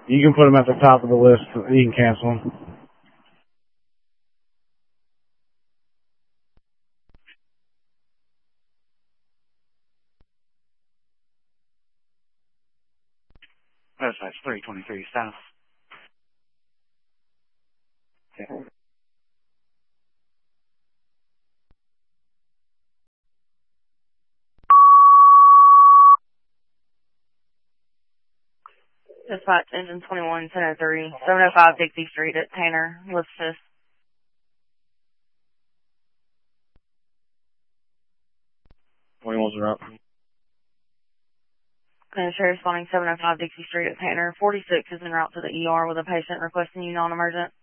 You can put them at the top of the list. You can cancel them. That's 323 South. Okay. Dispatch engine 21, 1003, 705 Dixie Street at Tanner, Listis. Are up. And Sheriff responding 705 Dixie Street at Tanner. 46 is en route to the ER with a patient requesting you non-emergent.